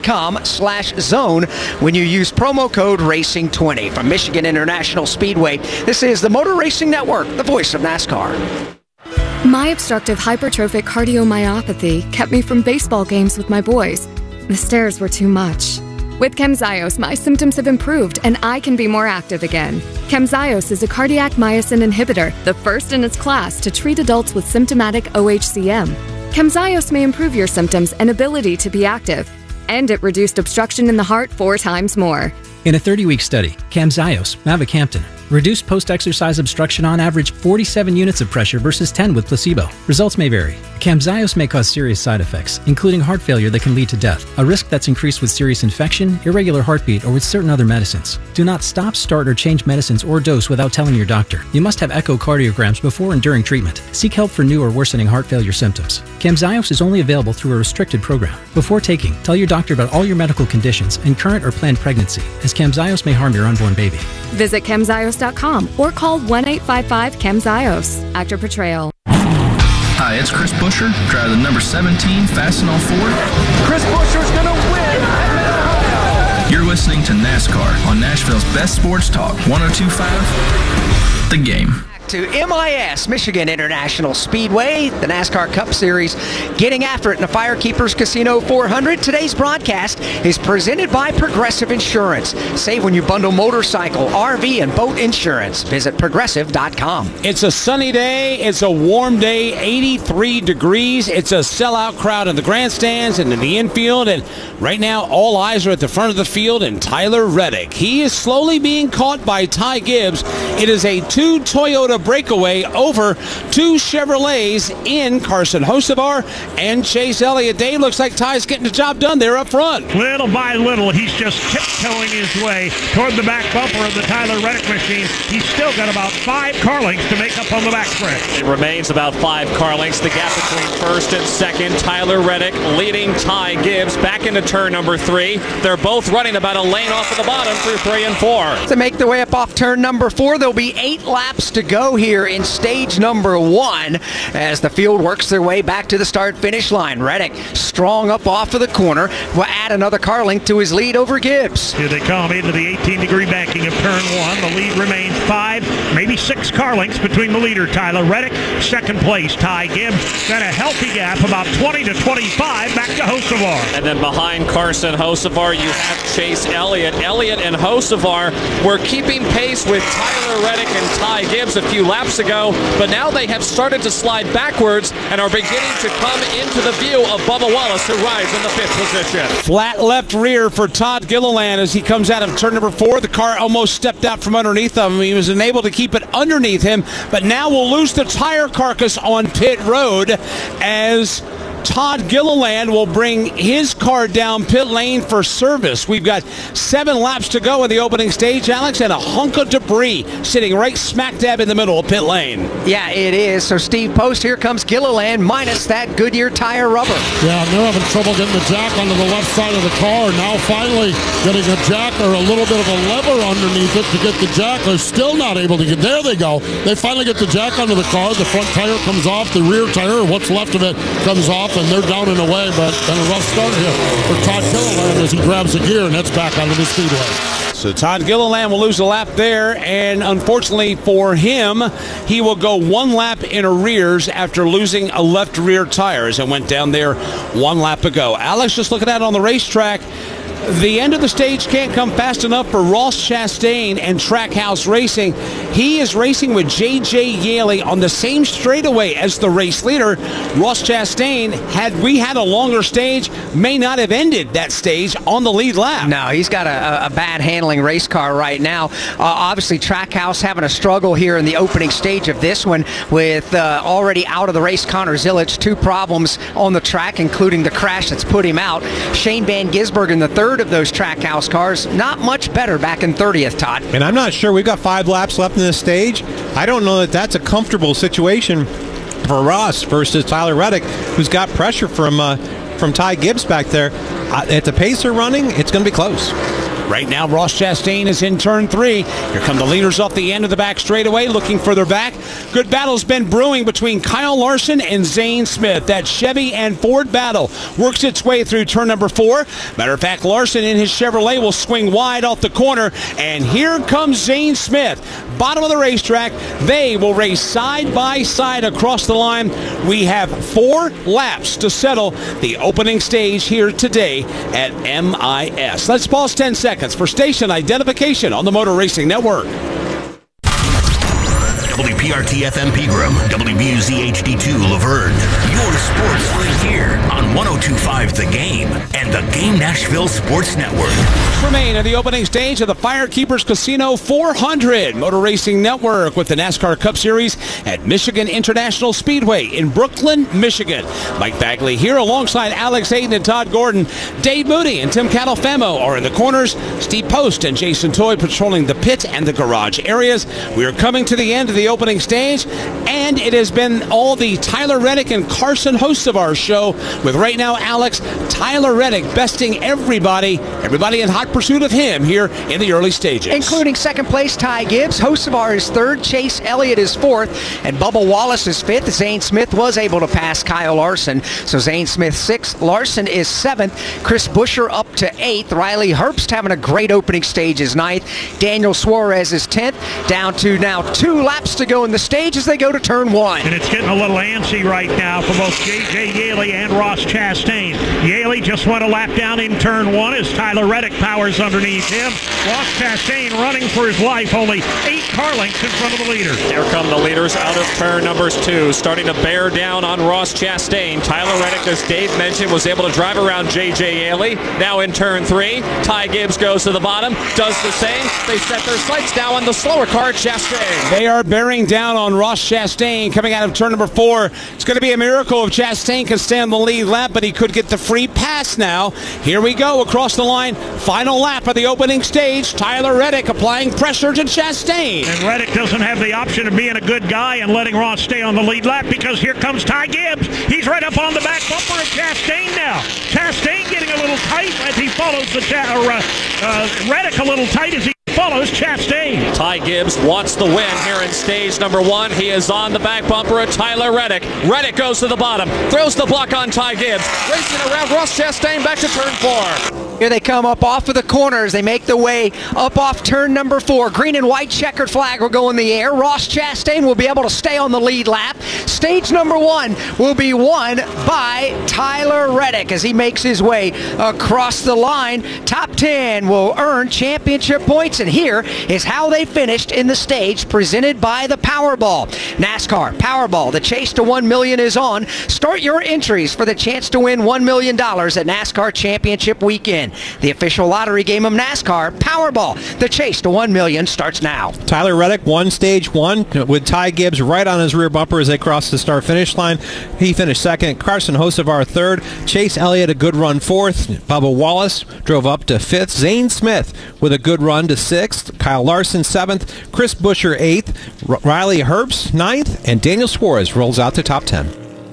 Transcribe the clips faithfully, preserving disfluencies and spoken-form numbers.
com slash zone when you use promo code racing twenty. From Michigan International Speedway, this is the Motor Racing Network, the voice of NASCAR. My obstructive hypertrophic cardiomyopathy kept me from baseball games with my boys. The stairs were too much. With Camzyos, my symptoms have improved and I can be more active again. Camzyos is a cardiac myosin inhibitor, the first in its class to treat adults with symptomatic O H C M. Camzyos may improve your symptoms and ability to be active, and it reduced obstruction in the heart four times more. In a thirty-week study, Camzyos, mavacamten, reduced post-exercise obstruction on average forty-seven units of pressure versus ten with placebo. Results may vary. Camzyos may cause serious side effects, including heart failure that can lead to death, a risk that's increased with serious infection, irregular heartbeat, or with certain other medicines. Do not stop, start, or change medicines or dose without telling your doctor. You must have echocardiograms before and during treatment. Seek help for new or worsening heart failure symptoms. Camzyos is only available through a restricted program. Before taking, tell your doctor about all your medical conditions and current or planned pregnancy, as Camzyos may harm your unborn baby. Visit camzyos dot com or call one eight five five camzyos. Actor portrayal. Hi, it's Chris Buescher, driver the number seventeen Fastenal Ford. Chris Buescher's gonna win at Mid-Ohio. You're listening to NASCAR on Nashville's best sports talk, one oh two point five The Game. To M I S, Michigan International Speedway, the NASCAR Cup Series, getting after it in the Firekeepers Casino four hundred. Today's broadcast is presented by Progressive Insurance. Save when you bundle motorcycle, R V, and boat insurance. Visit progressive dot com. It's a sunny day. It's a warm day, eighty-three degrees. It's a sellout crowd in the grandstands and in the infield. And right now, all eyes are at the front of the field and Tyler Reddick. He is slowly being caught by Ty Gibbs. It is a two Toyota breakaway over two Chevrolets in Carson Hocevar and Chase Elliott. Dave, looks like Ty's getting the job done there up front. Little by little, he's just tiptoeing his way toward the back bumper of the Tyler Reddick machine. He's still got about five car lengths to make up on the back stretch. It remains about five car lengths. The gap between first and second. Tyler Reddick leading Ty Gibbs back into turn number three. They're both running about a lane off of the bottom through three and four. To make their way up off turn number four, there'll be eight laps to go here in stage number one as the field works their way back to the start-finish line. Reddick strong up off of the corner will add another car length to his lead over Gibbs. Here they come into the eighteen degree banking of turn one. The lead remains five, maybe six car lengths between the leader, Tyler Reddick. Second place, Ty Gibbs. Got a healthy gap, about twenty to twenty-five, back to Hocevar. And then behind Carson Hocevar, you have Chase Elliott. Elliott and Hocevar were keeping pace with Tyler Reddick and Ty Gibbs a few laps ago, but now they have started to slide backwards and are beginning to come into the view of Bubba Wallace, who rides in the fifth position. Flat left rear for Todd Gilliland as he comes out of turn number four. The car almost stepped out from underneath him. He was unable to keep it underneath him, but now we'll lose the tire carcass on pit road as Todd Gilliland will bring his car down pit lane for service. We've got seven laps to go in the opening stage, Alex, and a hunk of debris sitting right smack dab in the middle of pit lane. Yeah, it is. So Steve Post, here comes Gilliland minus that Goodyear tire rubber. Yeah, they're having trouble getting the jack onto the left side of the car. Now finally getting a jack or a little bit of a lever underneath it to get the jack. They're still not able to get, there they go. They finally get the jack onto the car. The front tire comes off, the rear tire, or what's left of it, comes off, and they're down and away, but then a rough start here for Todd Gilliland as he grabs the gear and heads back onto the speedway. So Todd Gilliland will lose a lap there, and unfortunately for him, he will go one lap in arrears after losing a left rear tire as it went down there one lap ago. Alex, just looking at it on the racetrack, the end of the stage can't come fast enough for Ross Chastain and Trackhouse Racing. He is racing with J J Yaley on the same straightaway as the race leader. Ross Chastain, had we had a longer stage, may not have ended that stage on the lead lap. No, he's got a, a bad handling race car right now. Uh, obviously, Trackhouse having a struggle here in the opening stage of this one with uh, already out of the race Connor Zilic. Two problems on the track, including the crash that's put him out. Shane Van Gisbergen, the third of those Trackhouse cars, not much better back in thirtieth, Todd. And I'm not sure. We've got five laps left in this stage. I don't know that that's a comfortable situation for Ross versus Tyler Reddick, who's got pressure from uh, from Ty Gibbs back there. Uh, at the pace they're running, it's going to be close. Right now, Ross Chastain is in turn three. Here come the leaders off the end of the back straightaway, looking further back. Good battle's been brewing between Kyle Larson and Zane Smith. That Chevy and Ford battle works its way through turn number four. Matter of fact, Larson in his Chevrolet will swing wide off the corner, and here comes Zane Smith. Bottom of the racetrack, they will race side by side across the line. We have four laps to settle the opening stage here today at M I S. Let's pause ten seconds for station identification on the Motor Racing Network. W P R T F M Pegram, W B U Z H D two Laverne. Your sports right here on one oh two point five The Game and the Game Nashville Sports Network. Remain at the opening stage of the Firekeepers Casino four hundred Motor Racing Network with the NASCAR Cup Series at Michigan International Speedway in Brooklyn, Michigan. Mike Bagley here alongside Alex Hayden and Todd Gordon. Dave Moody and Tim Catalfamo are in the corners. Steve Post and Jason Toy patrolling the pit and the garage areas. We are coming to the end of the opening stage, and it has been all the Tyler Reddick and Carson hosts of our show, with right now Alex, Tyler Reddick besting everybody, everybody in hot pursuit of him here in the early stages. Including second place Ty Gibbs, Hocevar is third, Chase Elliott is fourth, and Bubba Wallace is fifth. Zane Smith was able to pass Kyle Larson, so Zane Smith sixth, Larson is seventh, Chris Buescher up to eighth, Riley Herbst having a great opening stage is ninth, Daniel Suarez is tenth, down to now two laps to go in the stage as they go to turn one. And it's getting a little antsy right now for both J J Yaley and Ross Chastain. Yaley just went a lap down in turn one as Tyler Reddick powers underneath him. Ross Chastain running for his life, only eight car lengths in front of the leader. Here come the leaders out of turn numbers two, starting to bear down on Ross Chastain. Tyler Reddick, as Dave mentioned, was able to drive around J J Yaley. Now in turn three, Ty Gibbs goes to the bottom, does the same. They set their sights now on the slower car, Chastain. They are bearing down on Ross Chastain coming out of turn number four. It's going to be a miracle if Chastain can stay on the lead lap, but he could get the free pass now. Here we go across the line. Final lap of the opening stage. Tyler Reddick applying pressure to Chastain. And Reddick doesn't have the option of being a good guy and letting Ross stay on the lead lap, because here comes Ty Gibbs. He's right up on the back bumper of Chastain now. Chastain getting a little tight as he follows the cha- or, uh, uh, Reddick a little tight as he follows Chastain. Ty Gibbs wants the win here in stage number one. He is on the back bumper of Tyler Reddick. Reddick goes to the bottom, throws the block on Ty Gibbs, racing around Ross Chastain back to turn four. Here they come up off of the corners. They make the way up off turn number four. Green and white checkered flag will go in the air. Ross Chastain will be able to stay on the lead lap. Stage number one will be won by Tyler Reddick as he makes his way across the line. Top ten will earn championship points, and here is how they finished in the stage presented by the Powerball. NASCAR Powerball, the chase to one million dollars is on. Start your entries for the chance to win one million dollars at NASCAR Championship Weekend. The official lottery game of NASCAR, Powerball. The chase to one million dollars starts now. Tyler Reddick won stage one with Ty Gibbs right on his rear bumper as they crossed the start-finish line. He finished second. Carson Hocevar third. Chase Elliott a good run fourth. Bubba Wallace drove up to fifth. Zane Smith with a good run to sixth. Kyle Larson seventh. Chris Buescher eighth. R- Riley Herbst ninth. And Daniel Suarez rolls out to top ten.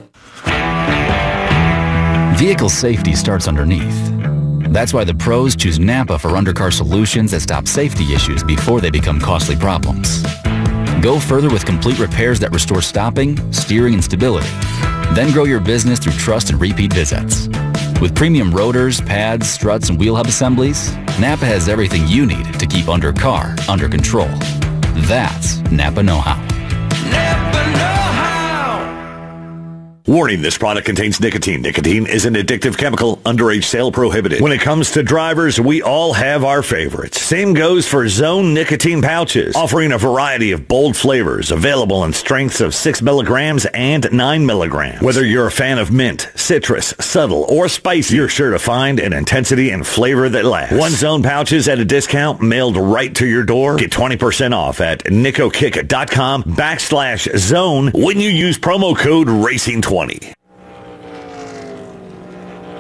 Vehicle safety starts underneath. That's why the pros choose Napa for undercar solutions that stop safety issues before they become costly problems. Go further with complete repairs that restore stopping, steering, and stability. Then grow your business through trust and repeat visits. With premium rotors, pads, struts, and wheel hub assemblies, Napa has everything you need to keep undercar under control. That's Napa know-how. Napa know-how. Warning, this product contains nicotine. Nicotine is an addictive chemical. Underage sale prohibited. When it comes to drivers, we all have our favorites. Same goes for Zone nicotine pouches, offering a variety of bold flavors, available in strengths of six milligrams and nine milligrams. Whether you're a fan of mint, citrus, subtle, or spicy, you're sure to find an intensity and flavor that lasts. One Zone pouches at a discount mailed right to your door. Get twenty percent off at nicokick.com backslash zone when you use promo code racing twenty. Back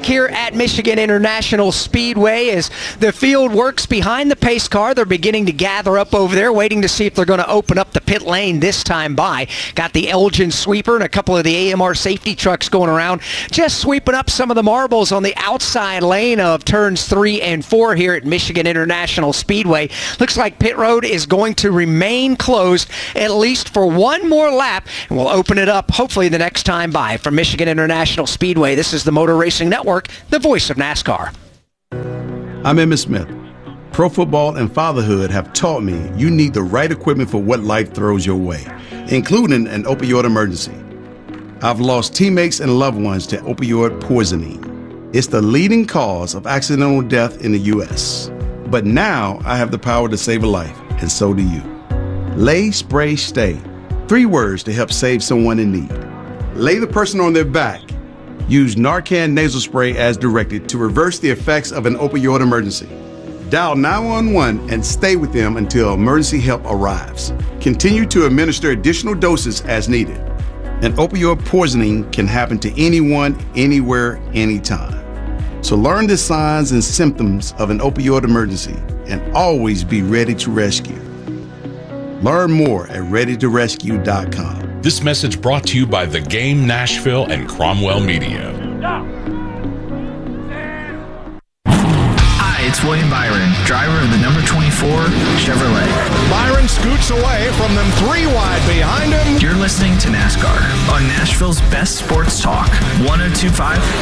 back here at Michigan International Speedway as the field works behind the pace car. They're beginning to gather up over there, waiting to see if they're going to open up the pit lane this time by. Got the Elgin sweeper and a couple of the A M R safety trucks going around, just sweeping up some of the marbles on the outside lane of turns three and four here at Michigan International Speedway. Looks like pit road is going to remain closed at least for one more lap, and we'll open it up hopefully the next time by. From Michigan International Speedway, this is the Motor Racing Network, the voice of NASCAR. I'm Emmitt Smith. Pro football and fatherhood have taught me you need the right equipment for what life throws your way, including an opioid emergency. I've lost teammates and loved ones to opioid poisoning. It's the leading cause of accidental death in the U S But now I have the power to save a life, and so do you. Lay, spray, stay. Three words to help save someone in need. Lay the person on their back. Use Narcan nasal spray as directed to reverse the effects of an opioid emergency. Dial nine one one and stay with them until emergency help arrives. Continue to administer additional doses as needed. An opioid poisoning can happen to anyone, anywhere, anytime. So learn the signs and symptoms of an opioid emergency and always be ready to rescue. Learn more at ready to rescue dot com. This message brought to you by The Game Nashville and Cromwell Media. Hi, it's William Byron, driver of the number twenty-four Chevrolet. Byron scoots away from them three wide behind him. You're listening to NASCAR on Nashville's best sports talk, one oh two point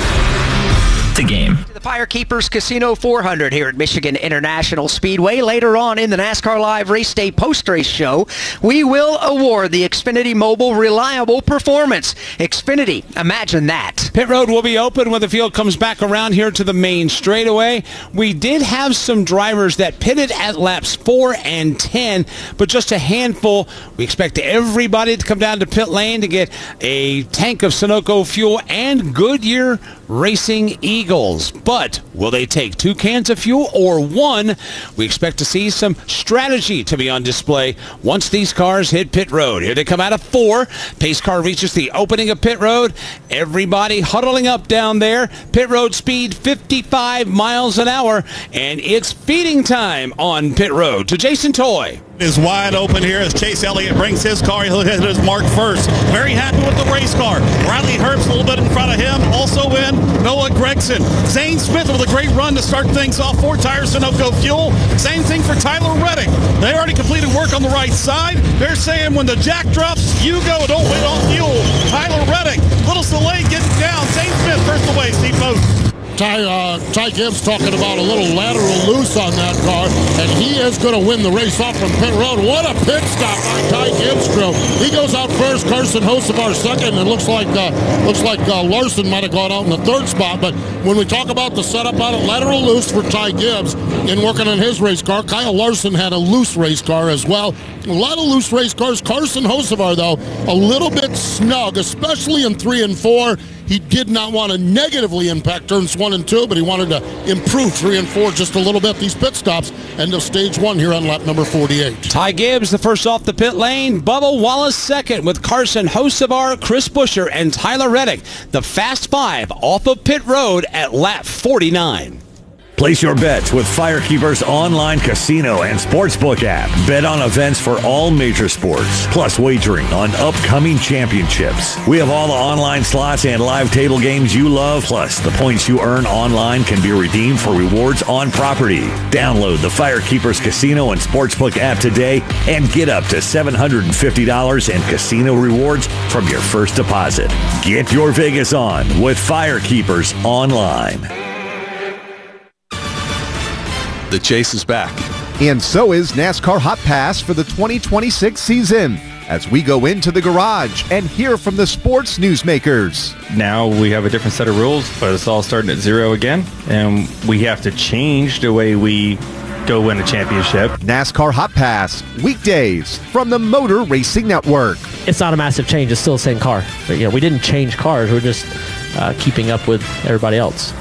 five The Game. The Firekeepers Casino four hundred here at Michigan International Speedway. Later on in the NASCAR Live Race Day post-race show, we will award the Xfinity Mobile Reliable Performance. Xfinity, imagine that. Pit road will be open when the field comes back around here to the main straightaway. We did have some drivers that pitted at laps four and ten, but just a handful. We expect everybody to come down to pit lane to get a tank of Sunoco fuel and Goodyear Racing Eagles. But will they take two cans of fuel or one? We expect to see some strategy to be on display once these cars hit pit road. Here they come out of four. Pace car reaches the opening of pit road. Everybody huddling up down there. Pit road speed fifty-five miles an hour, and it's feeding time on pit road to Jason Toy. Is wide open here as Chase Elliott brings his car. He'll hit his mark first. Very happy with the race car. Riley Herbst a little bit in front of him. Also in Noah Gragson. Zane Smith with a great run to start things off. Four tires, Sunoco fuel. Same thing for Tyler Reddick. They already completed work on the right side. They're saying when the jack drops, you go. Don't wait on fuel. Tyler Reddick, little Soleil getting down. Zane Smith first away. Steve Moten. Ty, uh, Ty Gibbs talking about a little lateral loose on that car, and he is going to win the race off from pit road. What a pit stop by Ty Gibbs' crew. He goes out first, Carson Hocevar second, and it looks like uh, looks like uh, Larson might have gone out in the third spot. But when we talk about the setup on it, lateral loose for Ty Gibbs in working on his race car. Kyle Larson had a loose race car as well. A lot of loose race cars. Carson Hocevar, though, a little bit snug, especially in three and four. He did not want to negatively impact turns one and two, but he wanted to improve three and four just a little bit. These pit stops, end of stage one here on lap number forty-eight. Ty Gibbs, the first off the pit lane. Bubba Wallace second with Carson Hocevar, Chris Buescher, and Tyler Reddick. The Fast Five off of pit road at lap forty-nine. Place your bets with Firekeepers online casino and sportsbook app. Bet on events for all major sports, plus wagering on upcoming championships. We have all the online slots and live table games you love, plus the points you earn online can be redeemed for rewards on property. Download the Firekeepers casino and sportsbook app today and get up to seven hundred fifty dollars in casino rewards from your first deposit. Get your Vegas on with Firekeepers online. The chase is back. And so is NASCAR Hot Pass for the twenty twenty-six season, as we go into the garage and hear from the sports newsmakers. Now we have a different set of rules, but it's all starting at zero again, and we have to change the way we go win a championship. NASCAR Hot Pass, weekdays from the Motor Racing Network. It's not a massive change. It's still the same car. But, you know, we didn't change cars. We're just uh, keeping up with everybody else.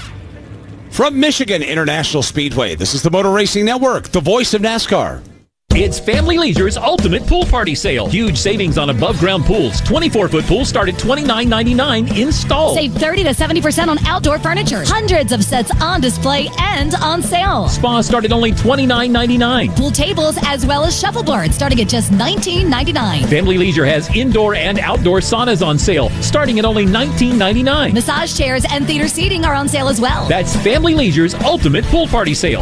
From Michigan International Speedway, this is the Motor Racing Network, the voice of NASCAR. It's Family Leisure's ultimate pool party sale. Huge savings on above-ground pools. twenty-four foot pools start at twenty-nine ninety-nine installed. Save thirty to seventy percent on outdoor furniture. Hundreds of sets on display and on sale. Spas start at only twenty-nine ninety-nine. Pool tables as well as shuffleboards starting at just nineteen ninety-nine. Family Leisure has indoor and outdoor saunas on sale starting at only nineteen ninety-nine. Massage chairs and theater seating are on sale as well. That's Family Leisure's ultimate pool party sale.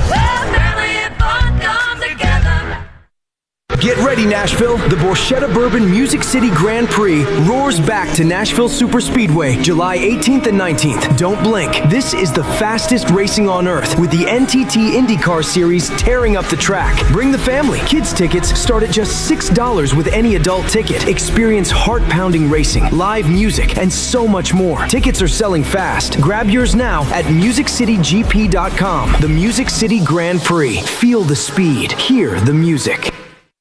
Get ready, Nashville. The Borchetta Bourbon Music City Grand Prix roars back to Nashville Superspeedway July eighteenth and nineteenth. Don't blink. This is the fastest racing on earth with the N T T IndyCar Series tearing up the track. Bring the family. Kids tickets start at just six dollars with any adult ticket. Experience heart-pounding racing, live music, and so much more. Tickets are selling fast. Grab yours now at music city g p dot com. The Music City Grand Prix. Feel the speed. Hear the music.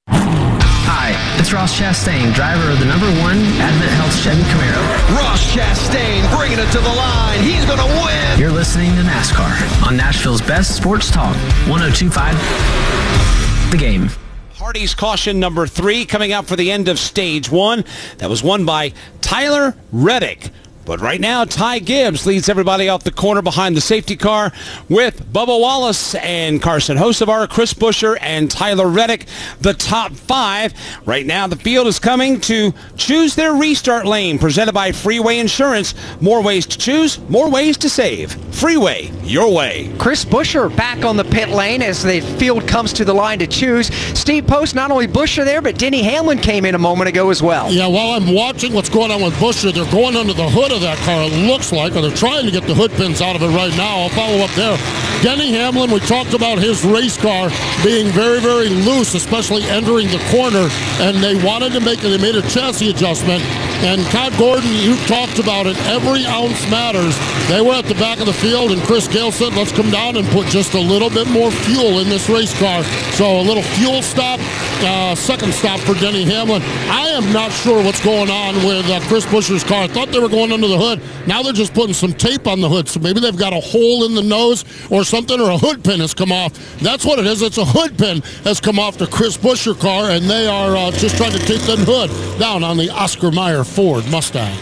Hi, it's Ross Chastain, driver of the number one Advent Health Chevy Camaro. Ross Chastain bringing it to the line. He's going to win. You're listening to NASCAR on Nashville's best sports talk, one oh two point five The Game. Hardy's caution number three coming out for the end of stage one. That was won by Tyler Reddick. But right now, Ty Gibbs leads everybody off the corner behind the safety car with Bubba Wallace and Carson Hocevar, Chris Buescher, and Tyler Reddick, the top five. Right now, the field is coming to choose their restart lane, presented by Freeway Insurance. More ways to choose, more ways to save. Freeway, your way. Chris Buescher back on the pit lane as the field comes to the line to choose. Steve Post, not only Buescher there, but Denny Hamlin came in a moment ago as well. Yeah, while I'm watching what's going on with Buescher, they're going under the hood of that car, it looks like, or they're trying to get the hood pins out of it right now. I'll follow up there. Denny Hamlin, we talked about his race car being very, very loose, especially entering the corner, and they wanted to make it, they made a chassis adjustment. And Todd Gordon, you talked about it, every ounce matters. They were at the back of the field, and Chris Gale said, let's come down and put just a little bit more fuel in this race car. So a little fuel stop, uh, second stop for Denny Hamlin. I am not sure what's going on with uh, Chris Buescher's car. I thought they were going under the hood. Now they're just putting some tape on the hood, so maybe they've got a hole in the nose or something, or a hood pin has come off. That's what it is. It's a hood pin has come off the Chris Buescher car, and they are uh, just trying to tape that hood down on the Oscar Mayer Ford Mustang.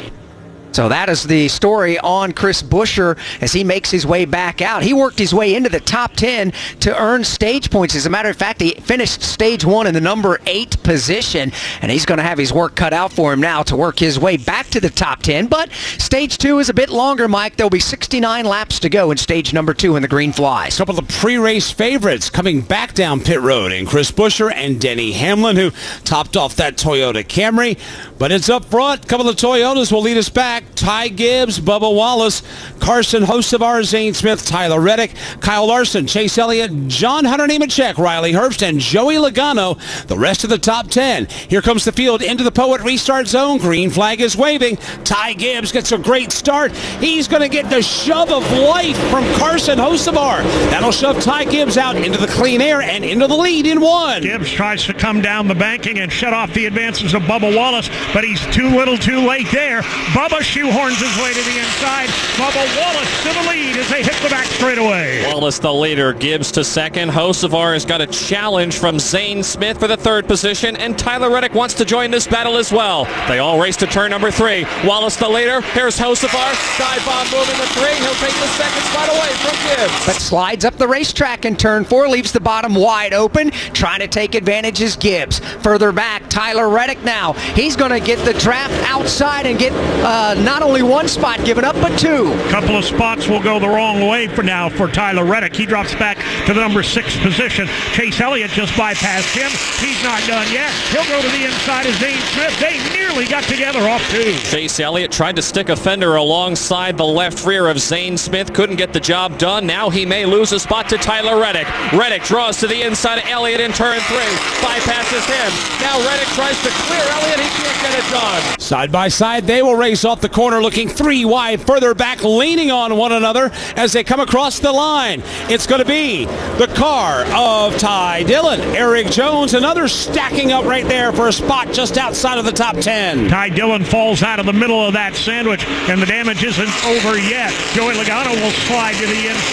So that is the story on Chris Buescher as he makes his way back out. He worked his way into the top ten to earn stage points. As a matter of fact, he finished stage one in the number eight position, and he's going to have his work cut out for him now to work his way back to the top ten. But stage two is a bit longer, Mike. There'll be sixty-nine laps to go in stage number two in the Green Flies. A couple of the pre-race favorites coming back down pit road, and Chris Buescher and Denny Hamlin, who topped off that Toyota Camry. But it's up front. A couple of Toyotas will lead us back. Ty Gibbs, Bubba Wallace, Carson Hocevar, Zane Smith, Tyler Reddick, Kyle Larson, Chase Elliott, John Hunter Nemechek, Riley Herbst, and Joey Logano, the rest of the top ten. Here comes the field into the Poet restart zone. Green flag is waving. Ty Gibbs gets a great start. He's going to get the shove of life from Carson Hocevar. That'll shove Ty Gibbs out into the clean air and into the lead in one. Gibbs tries to come down the banking and shut off the advances of Bubba Wallace, but he's too little too late there. Bubba shoehorns his way to the inside. Bubba Wallace to the lead as they hit the back straightaway. Wallace the leader, Gibbs to second. Hocevar has got a challenge from Zane Smith for the third position, and Tyler Reddick wants to join this battle as well. They all race to turn number three. Wallace the leader. Here's Hocevar. Dive bomb moving the three. He'll take the second spot away from Gibbs. But slides up the racetrack in turn four, leaves the bottom wide open. Trying to take advantage is Gibbs. Further back, Tyler Reddick now. He's going to get the draft outside and get uh, not only one spot given up, but two. A couple of spots will go the wrong way for now for Tyler Reddick. He drops back to the number six position. Chase Elliott just bypassed him. He's not done yet. He'll go to the inside of Zane Smith. They nearly got together off two. Chase Elliott tried to stick a fender alongside the left rear of Zane Smith. Couldn't get the job done. Now he may lose a spot to Tyler Reddick. Reddick draws to the inside of Elliott in turn three. Bypasses him. Now Reddick tries to clear Elliott. He can't get it done. Side by side, they will race off the corner looking three wide, further back, leaning on one another as they come across the line. It's going to be the car of Ty Dillon. Eric Jones, another stacking up right there for a spot just outside of the top ten. Ty Dillon falls out of the middle of that sandwich, and the damage isn't over yet. Joey Logano will slide to the inside.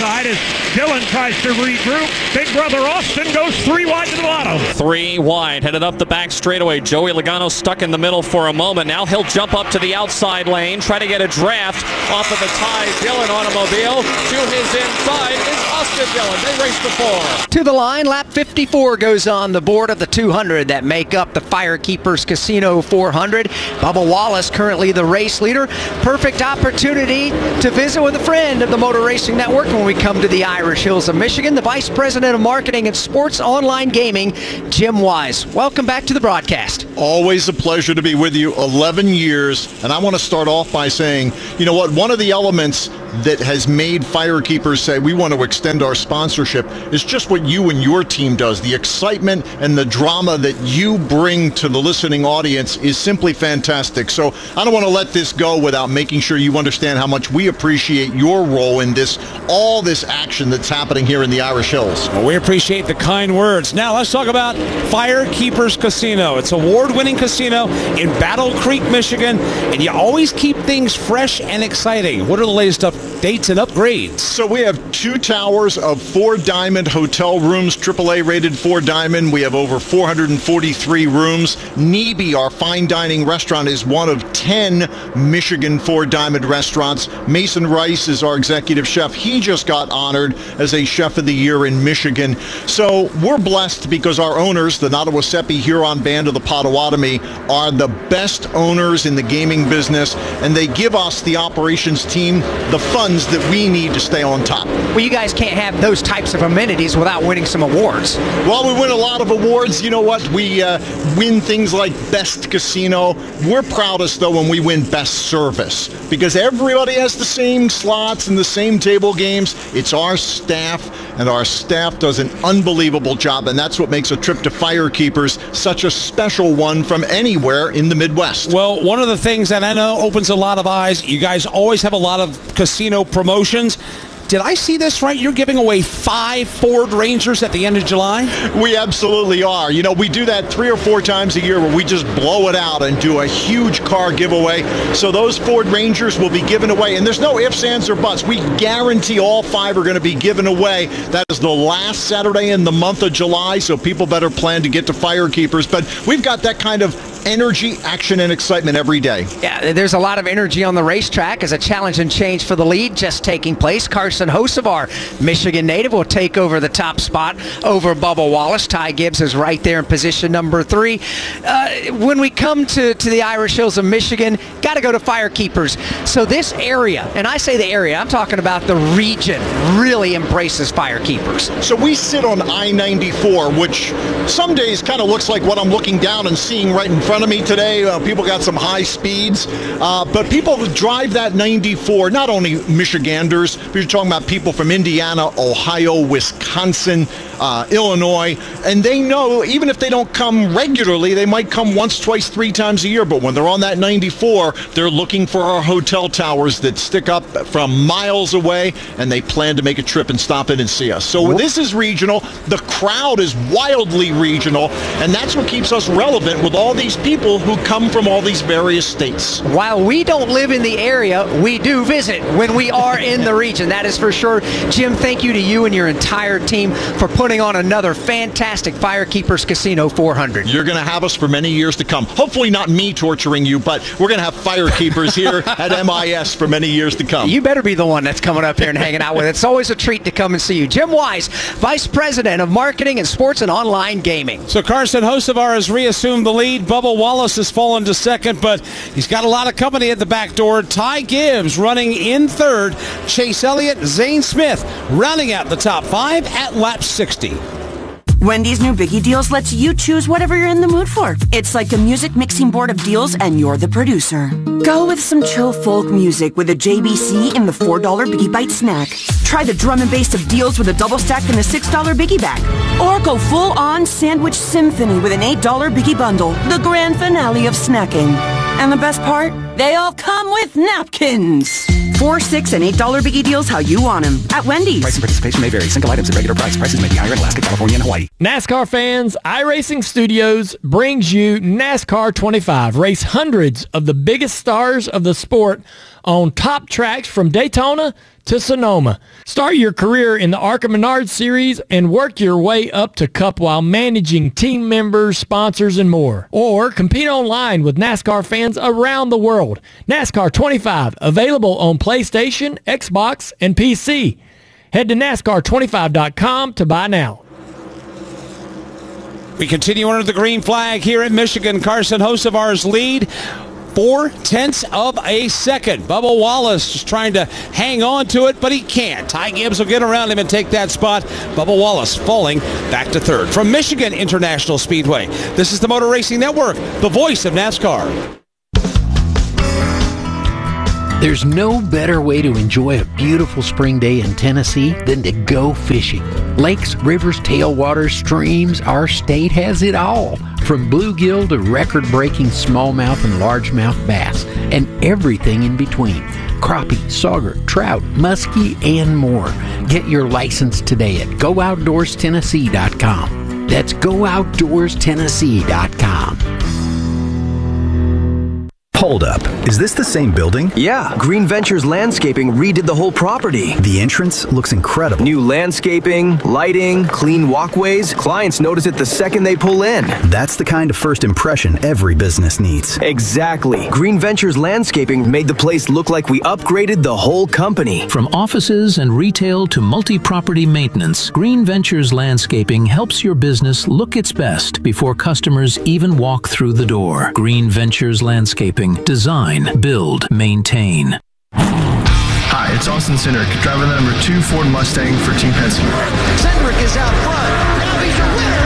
outside as Dillon tries to regroup. Big brother Austin goes three wide to the bottom. Three wide, headed up the back straightaway. Joey Logano stuck in the middle for a moment. Now he'll jump up to the outside lane, try to get a draft off of the Ty Dillon automobile. To his inside is Austin Dillon. They race the four. To the line, lap fifty-four goes on the board of the two hundred that make up the Firekeepers Casino four hundred. Bubba Wallace currently the race leader. Perfect opportunity to visit with a friend of the Motor Racing Network when we come to the Irish Hills of Michigan, the Vice President of Marketing and Sports Online Gaming, Jim Wise. Welcome back to the broadcast. Always a pleasure to be with you. eleven years, and I want to start off by saying, you know what, one of the elements that has made Firekeepers say we want to extend our sponsorship is just what you and your team does. The excitement and the drama that you bring to the listening audience is simply fantastic. So I don't want to let this go without making sure you understand how much we appreciate your role in this, all this action that's happening here in the Irish Hills. Well, we appreciate the kind words. Now let's talk about Firekeepers Casino. It's an award-winning casino in Battle Creek, Michigan, and you always keep things fresh and exciting. What are the latest updates and upgrades? So we have two towers of four diamond hotel rooms, triple A rated four diamond. We have over four hundred forty-three rooms. Neebe, our fine dining restaurant, is one of ten Michigan four diamond restaurants. Mason Rice is our executive chef. He just got honored as a chef of the year in Michigan. So we're blessed because our owners, the Nottawasepi Huron Band of the Potawatomi, are the best owners in the gaming business, and they give us, the operations team, the funds that we need to stay on top. Well, you guys can't have those types of amenities without winning some awards. Well, we win a lot of awards. You know what? We uh, win things like Best Casino. We're proudest, though, when we win Best Service, because everybody has the same slots and the same table games. It's our staff, and our staff does an unbelievable job, and that's what makes a trip to Firekeepers such a special one from anywhere in the Midwest. Well, one of the things that I know opens a lot of eyes, you guys always have a lot of casino promotions. Did I see this right? You're giving away five Ford Rangers at the end of July? We absolutely are. You know, we do that three or four times a year where we just blow it out and do a huge car giveaway. So those Ford Rangers will be given away. And there's no ifs, ands, or buts. We guarantee all five are going to be given away. That is the last Saturday in the month of July, so people better plan to get to Firekeepers. But we've got that kind of energy, action, and excitement every day. Yeah, there's a lot of energy on the racetrack as a challenge and change for the lead just taking place. Carson Hocevar, Michigan native, will take over the top spot over Bubba Wallace. Ty Gibbs is right there in position number three. Uh, when we come to, to the Irish Hills of Michigan, got to go to Firekeepers. So this area, and I say the area, I'm talking about the region, really embraces Firekeepers. So we sit on I ninety-four, which some days kind of looks like what I'm looking down and seeing right in front of me today. Uh, people got some high speeds, uh, but people who drive that ninety-four, not only Michiganders, but you're talking about people from Indiana, Ohio, Wisconsin, uh, Illinois, and they know even if they don't come regularly, they might come once, twice, three times a year, but when they're on that ninety-four, they're looking for our hotel towers that stick up from miles away, and they plan to make a trip and stop in and see us. So this is regional. The crowd is wildly regional, and that's what keeps us relevant with all these people who come from all these various states. While we don't live in the area, we do visit when we are in the region. That is for sure. Jim, thank you to you and your entire team for putting on another fantastic Firekeepers Casino four hundred. You're going to have us for many years to come. Hopefully not me torturing you, but we're going to have Firekeepers here at M I S for many years to come. You better be the one that's coming up here and hanging out with it. It's always a treat to come and see you. Jim Wise, Vice President of Marketing and Sports and Online Gaming. So Carson Hocevar has reassumed the lead. Bubba Wallace has fallen to second, but he's got a lot of company at the back door. Ty Gibbs running in third. Chase Elliott, Zane Smith rounding out the top five at lap sixty. Wendy's new Biggie Deals lets you choose whatever you're in the mood for. It's like a music mixing board of deals, and you're the producer. Go with some chill folk music with a J B C in the four dollar Biggie Bite snack. Try the drum and bass of deals with a double stack in the six dollar Biggie bag. Or go full-on sandwich symphony with an eight dollar Biggie bundle, the grand finale of snacking. And the best part? They all come with napkins. Four, six, and eight dollar Biggie Deals how you want them at Wendy's. Price and participation may vary. Single items at regular price. Prices may be higher in Alaska, California, and Hawaii. NASCAR fans, iRacing Studios brings you NASCAR twenty-five. Race hundreds of the biggest stars of the sport on top tracks from Daytona to Sonoma. Start your career in the ARCA Menards Series and work your way up to Cup while managing team members, sponsors, and more. Or compete online with NASCAR fans around the world. NASCAR twenty-five, available on PlayStation, Xbox, and P C. Head to NASCAR twenty-five dot com to buy now. We continue under the green flag here at Michigan. Carson Hocevar's lead. Four tenths of a second. Bubba Wallace is trying to hang on to it, but he can't. Ty Gibbs will get around him and take that spot. Bubba Wallace falling back to third. From Michigan International Speedway, this is the Motor Racing Network, the voice of NASCAR. There's no better way to enjoy a beautiful spring day in Tennessee than to go fishing. Lakes, rivers, tailwaters, streams, our state has it all. From bluegill to record-breaking smallmouth and largemouth bass, and everything in between. Crappie, sauger, trout, muskie, and more. Get your license today at go outdoors tennessee dot com. That's go outdoors tennessee dot com. Hold up. Is this the same building? Yeah, Green Ventures Landscaping redid the whole property. The entrance looks incredible. New landscaping, lighting, clean walkways. Clients notice it the second they pull in. That's the kind of first impression every business needs. Exactly. Green Ventures Landscaping made the place look like we upgraded the whole company. From offices and retail to multi-property maintenance, Green Ventures Landscaping helps your business look its best before customers even walk through the door. Green Ventures Landscaping. Design, build, maintain. Hi, it's Austin Cindric, driving the number two Ford Mustang for Team Penske. Cindric is out front. Now he's your winner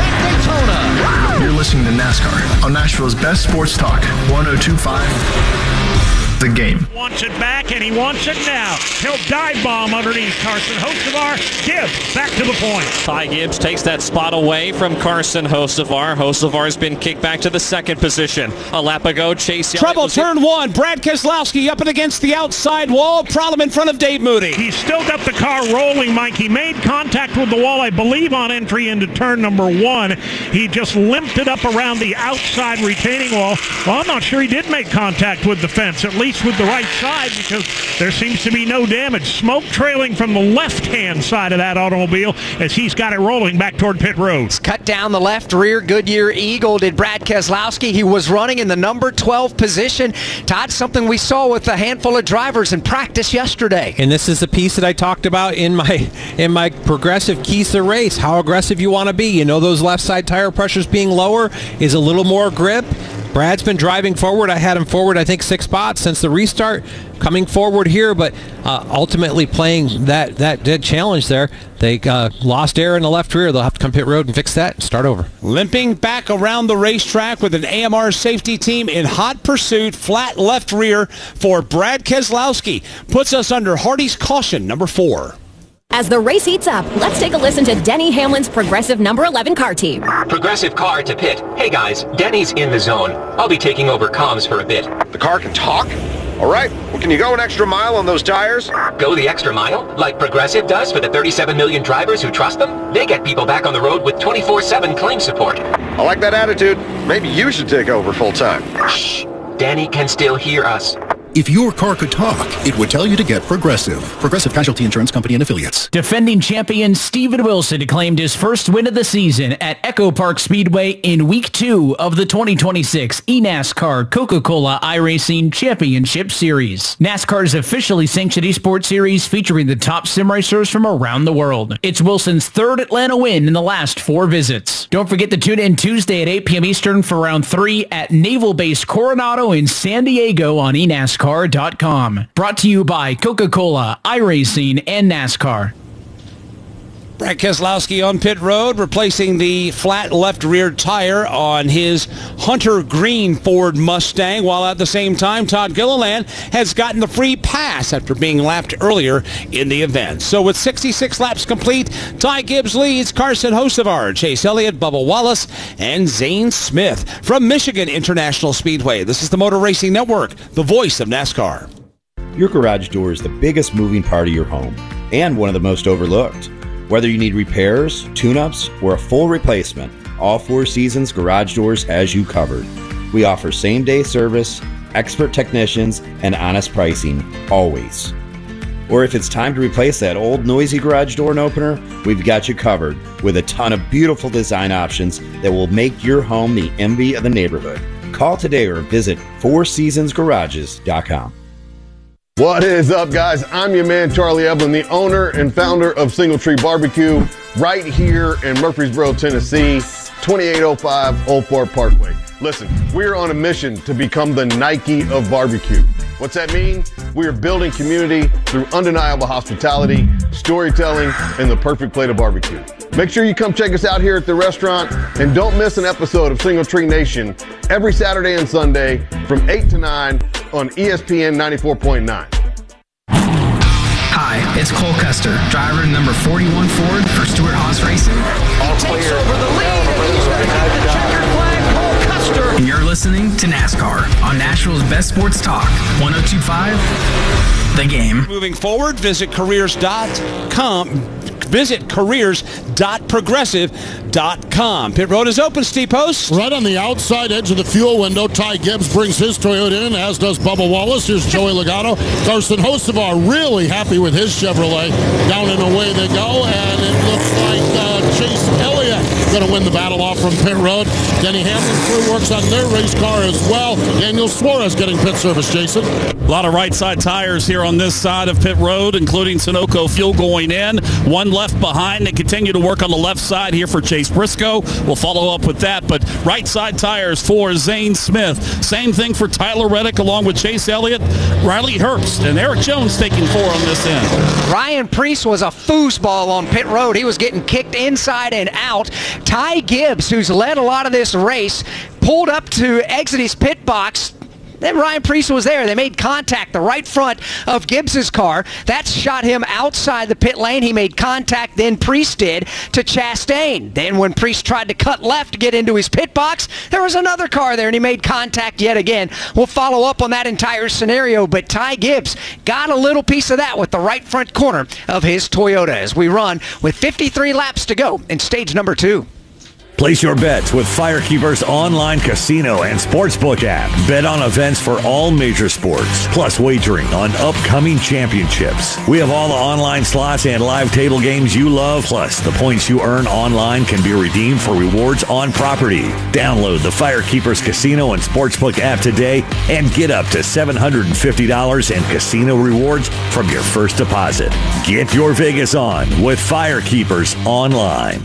at Daytona. You're listening to NASCAR on Nashville's best sports talk, one oh two point five. The Game. Wants it back, and he wants it now. He'll dive bomb underneath Carson Hocevar. Gibbs back to the point. Ty Gibbs takes that spot away from Carson Hocevar. Hocevar's been kicked back to the second position. A lap ago, Chase Elliott. Trouble turn one. Brad Keselowski up and against the outside wall. Problem in front of Dave Moody. He's still got the car rolling, Mike. He made contact with the wall, I believe, on entry into turn number one. He just limped it up around the outside retaining wall. Well, I'm not sure he did make contact with the fence, at least with the right side, because there seems to be no damage. Smoke trailing from the left-hand side of that automobile as he's got it rolling back toward pit road. Cut down the left rear Goodyear Eagle did Brad Keselowski. He was running in the number twelve position. Todd, something we saw with a handful of drivers in practice yesterday. And this is the piece that I talked about in my in my progressive Kisa race. How aggressive you want to be. You know, those left side tire pressures being lower is a little more grip. Brad's been driving forward. I had him forward, I think, six spots since the restart, coming forward here, but uh, ultimately playing that, that dead challenge there. They uh, lost air in the left rear. They'll have to come pit road and fix that and start over. Limping back around the racetrack with an A M R safety team in hot pursuit, flat left rear for Brad Keselowski. Puts us under Hardy's caution, number four. As the race heats up, let's take a listen to Denny Hamlin's Progressive number eleven car team. Progressive car to pit. Hey guys, Denny's in the zone. I'll be taking over comms for a bit. The car can talk? All right, well, can you go an extra mile on those tires? Go the extra mile? Like Progressive does for the thirty-seven million drivers who trust them? They get people back on the road with twenty-four seven claim support. I like that attitude. Maybe you should take over full time. Shh, Danny can still hear us. If your car could talk, it would tell you to get Progressive. Progressive Casualty Insurance Company and Affiliates. Defending champion Steven Wilson claimed his first win of the season at Echo Park Speedway in week two of the twenty twenty-six eNASCAR Coca-Cola iRacing Championship Series. NASCAR's officially sanctioned esports series featuring the top sim racers from around the world. It's Wilson's third Atlanta win in the last four visits. Don't forget to tune in Tuesday at eight p.m. Eastern for round three at Naval Base Coronado in San Diego on eNASCAR. dot com. Brought to you by Coca-Cola, iRacing, and NASCAR. Brad Keselowski on pit road, replacing the flat left rear tire on his Hunter Green Ford Mustang, while at the same time Todd Gilliland has gotten the free pass after being lapped earlier in the event. So with sixty-six laps complete, Ty Gibbs leads, Carson Hocevar, Chase Elliott, Bubba Wallace, and Zane Smith. From Michigan International Speedway, this is the Motor Racing Network, the voice of NASCAR. Your garage door is the biggest moving part of your home, and one of the most overlooked. Whether you need repairs, tune-ups, or a full replacement, All Four Seasons Garage Doors has you covered. We offer same-day service, expert technicians and honest pricing, always. Or if it's time to replace that old noisy garage door and opener, we've got you covered with a ton of beautiful design options that will make your home the envy of the neighborhood. Call today or visit four seasons garages dot com. What is up, guys? I'm your man, Charlie Evelyn, the owner and founder of Single Tree Barbecue right here in Murfreesboro, Tennessee, twenty-eight oh five Old Fort Parkway. Listen, we're on a mission to become the Nike of barbecue. What's that mean? We are building community through undeniable hospitality, storytelling, and the perfect plate of barbecue. Make sure you come check us out here at the restaurant, and don't miss an episode of Single Tree Nation every Saturday and Sunday from eight to nine on E S P N ninety-four point nine. Hi, it's Cole Custer, driver number forty-one Ford for Stewart Haas Racing. All takes over the lead, and he's going to get the checkered flag, Cole Custer. And you're listening to NASCAR on Nashville's best sports talk, one oh two point five, The Game. Moving forward, visit careers dot com. Visit careers dot progressive dot com. Pit road is open, Steve Post. Right on the outside edge of the fuel window, Ty Gibbs brings his Toyota in, as does Bubba Wallace. Here's Joey Logano. Carson Hocevar really happy with his Chevrolet. Down and away they go, and it looks like uh, Chase Elliott going to win the battle off from pit road. Denny Hamlin's crew works on their race car as well. Daniel Suarez getting pit service, Jason. A lot of right side tires here on this side of pit road, including Sunoco fuel going in. One left behind. They continue to work on the left side here for Chase Briscoe. We'll follow up with that, but right side tires for Zane Smith. Same thing for Tyler Reddick along with Chase Elliott, Riley Herbst, and Eric Jones taking four on this end. Ryan Preece was a foosball on pit road. He was getting kicked inside and out. Ty Gibbs, who's led a lot of this race, pulled up to exit his pit box. Then Ryan Preece was there. They made contact, the right front of Gibbs's car. That shot him outside the pit lane. He made contact, then Preece did, to Chastain. Then when Preece tried to cut left to get into his pit box, there was another car there, and he made contact yet again. We'll follow up on that entire scenario, but Ty Gibbs got a little piece of that with the right front corner of his Toyota as we run with fifty-three laps to go in stage number two. Place your bets with Firekeeper's online casino and sportsbook app. Bet on events for all major sports, plus wagering on upcoming championships. We have all the online slots and live table games you love, plus the points you earn online can be redeemed for rewards on property. Download the Firekeeper's casino and sportsbook app today and get up to seven hundred fifty dollars in casino rewards from your first deposit. Get your Vegas on with Firekeepers online.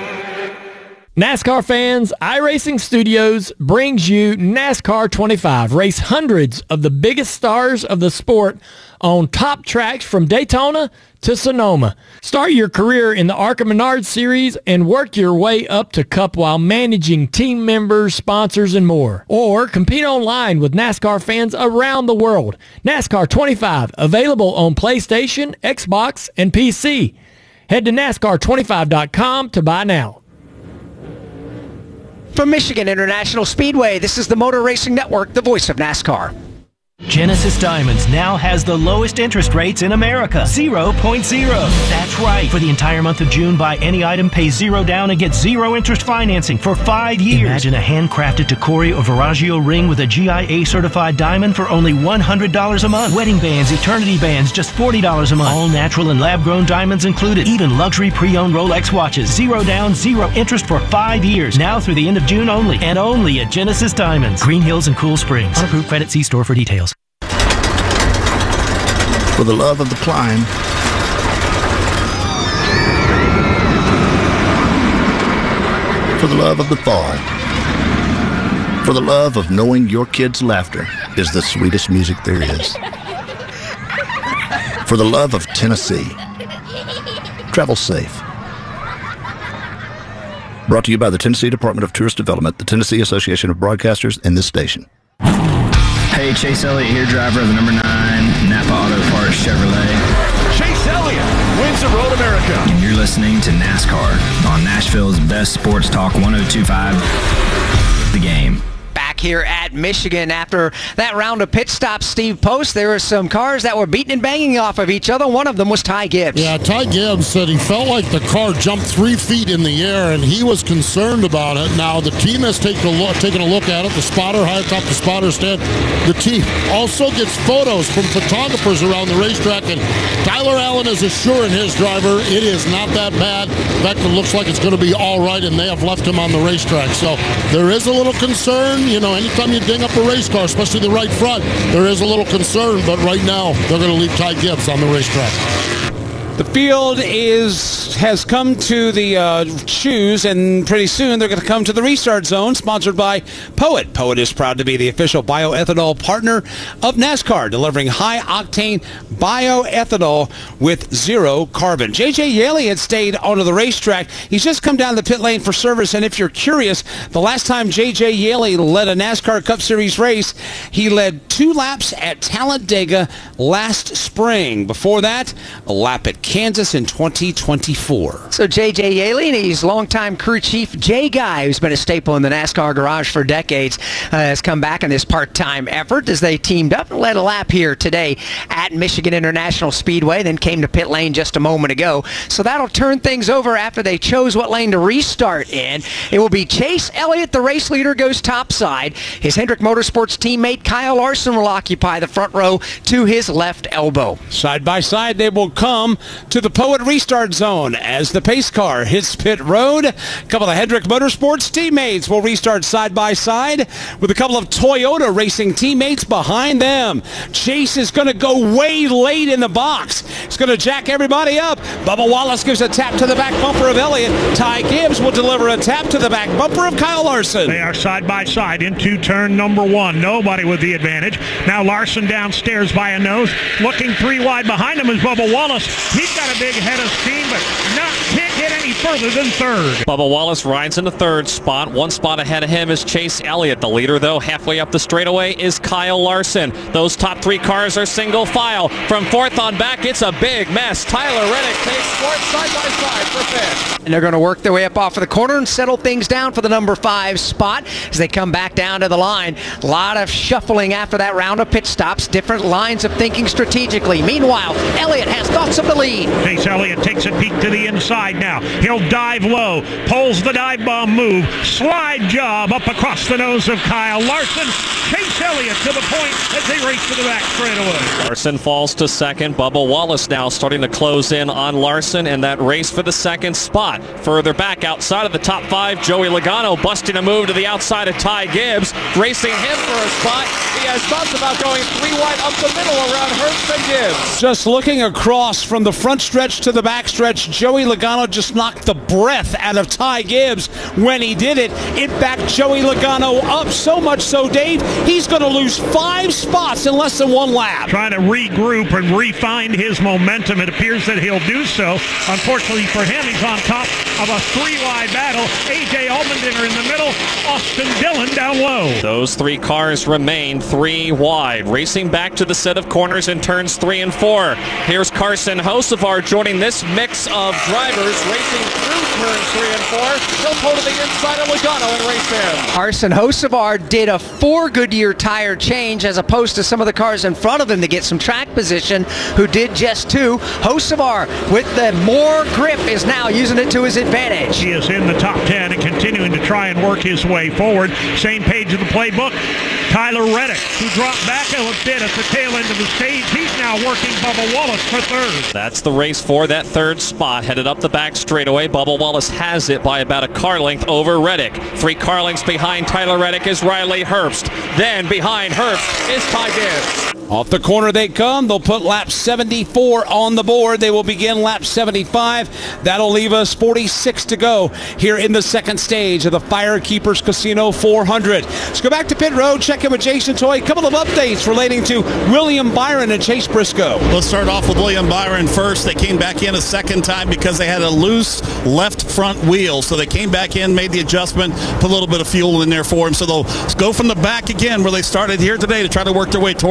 NASCAR fans, iRacing Studios brings you NASCAR twenty-five. Race hundreds of the biggest stars of the sport on top tracks from Daytona to Sonoma. Start your career in the ARCA Menards Series and work your way up to Cup while managing team members, sponsors, and more. Or compete online with NASCAR fans around the world. NASCAR twenty-five, available on PlayStation, Xbox, and P C. Head to NASCAR twenty-five dot com to buy now. From Michigan International Speedway, this is the Motor Racing Network, the voice of NASCAR. Genesis Diamonds now has the lowest interest rates in America, zero point zero. That's right. For the entire month of June, buy any item, pay zero down, and get zero interest financing for five years. Imagine a handcrafted Tacori or Veragio ring with a G I A certified diamond for only one hundred dollars a month. Wedding bands, eternity bands, just forty dollars a month. All natural and lab-grown diamonds included. Even luxury pre-owned Rolex watches. Zero down, zero interest for five years. Now through the end of June only. And only at Genesis Diamonds. Green Hills and Cool Springs. Unapproved credit. See store for details. For the love of the climb, for the love of the fall, for the love of knowing your kids' laughter is the sweetest music there is, for the love of Tennessee. Travel safe. Brought to you by the Tennessee Department of Tourist Development, the Tennessee Association of Broadcasters, and this station. Hey, Chase Elliott here, driver of the number nine Napa Auto Parts Chevrolet. Chase Elliott wins the Road America. And you're listening to NASCAR on Nashville's best sports talk, one oh two point five, The Game. Back here at Michigan. After that round of pit stops, Steve Post, there were some cars that were beating and banging off of each other. One of them was Ty Gibbs. Yeah, Ty Gibbs said he felt like the car jumped three feet in the air, and he was concerned about it. Now, the team has taken a look, taken a look at it. The spotter, high atop the spotter stand. The team also gets photos from photographers around the racetrack, and Tyler Allen is assuring his driver it is not that bad. In fact, it looks like it's going to be all right, and they have left him on the racetrack. So there is a little concern. You know, anytime you ding up a race car, especially the right front, there is a little concern, but right now they're going to leave Ty Gibbs on the racetrack. The field is has come to the uh, shoes, and pretty soon they're going to come to the restart zone, sponsored by Poet. Poet is proud to be the official bioethanol partner of NASCAR, delivering high-octane bioethanol with zero carbon. J J Yeley had stayed onto the racetrack. He's just come down the pit lane for service, and if you're curious, the last time J J Yeley led a NASCAR Cup Series race, he led two laps at Talladega last spring. Before that, a lap at Kansas in twenty twenty-four. So J J Yeley and his longtime crew chief Jay Guy, who's been a staple in the NASCAR garage for decades, uh, has come back in this part-time effort as they teamed up and led a lap here today at Michigan International Speedway, then came to pit lane just a moment ago. So that'll turn things over after they chose what lane to restart in. It will be Chase Elliott, the race leader, goes topside. His Hendrick Motorsports teammate Kyle Larson will occupy the front row to his left elbow. Side by side, they will come to the Poet restart zone as the pace car hits pit road. A couple of Hendrick Motorsports teammates will restart side by side with a couple of Toyota racing teammates behind them. Chase is going to go way late in the box. It's going to jack everybody up. Bubba Wallace gives a tap to the back bumper of Elliott. Ty Gibbs will deliver a tap to the back bumper of Kyle Larson. They are side by side into turn number one. Nobody with the advantage. Now Larson downstairs by a nose. Looking three wide behind him is Bubba Wallace. He's got a big head of steam, but not can't get any further than third. Bubba Wallace rides in the third spot. One spot ahead of him is Chase Elliott. The leader, though, halfway up the straightaway is Kyle Larson. Those top three cars are single file. From fourth on back, it's a big mess. Tyler Reddick takes fourth side by side for fifth. And they're going to work their way up off of the corner and settle things down for the number five spot as they come back down to the line. A lot of shuffling after that round of pit stops, different lines of thinking strategically. Meanwhile, Elliott has thoughts of the lead. Chase Elliott takes a peek to the inside now. He'll dive low, pulls the dive bomb move, slide job up across the nose of Kyle Larson. Chase Elliott to the point as they race to the back straightaway. Larson falls to second. Bubba Wallace now starting to close in on Larson in that race for the second spot. Further back outside of the top five, Joey Logano busting a move to the outside of Ty Gibbs, racing him for a spot. He has thoughts about going three wide up the middle around Herbst and Gibbs. Just looking across from the front stretch to the back stretch, Joey Logano just knocked the breath out of Ty Gibbs when he did it. It backed Joey Logano up so much so, Dave, he's going to lose five spots in less than one lap. Trying to regroup and refine his momentum. It appears that he'll do so. Unfortunately for him, he's on top of a three-wide battle. A J Allmendinger in the middle, Austin Dillon down low. Those three cars remain three wide, racing back to the set of corners in turns three and four. Here's Carson Hocevar joining this mix of drivers racing through turns three and four. He'll pull to the inside of Logano and race him. Carson Hocevar did a four Goodyear tire change as opposed to some of the cars in front of him to get some track position, who did just two. Hocevar, with the more grip, is now using it to his advantage. He is in the top ten and continuing to try and work his way forward. Same page of the playbook. Tyler Reddick, who dropped back a bit at the tail end of the stage. He's now working Bubba Wallace for third. That's the race for that third spot. Headed up the back straightaway. Bubba Wallace has it by about a car length over Reddick. Three car lengths behind Tyler Reddick is Riley Herbst. Then behind Herbst is Ty Gibbs. Off the corner they come. They'll put lap seventy-four on the board. They will begin lap seventy-five. That'll leave us forty-six to go here in the second stage of the Firekeepers Casino four hundred. Let's go back to pit road, check in with Jason Toy. A couple of updates relating to William Byron and Chase Briscoe. Let's start off with William Byron first. They came back in a second time because they had a loose left front wheel. So they came back in, made the adjustment, put a little bit of fuel in there for him. So they'll go from the back again where they started here today to try to work their way towards the front.